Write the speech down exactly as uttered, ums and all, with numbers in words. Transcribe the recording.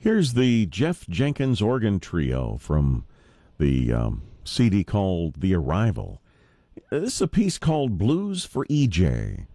Here's the Jeff Jenkins Organ Trio from the um, C D called The Arrival. This is a piece called Blues for E J.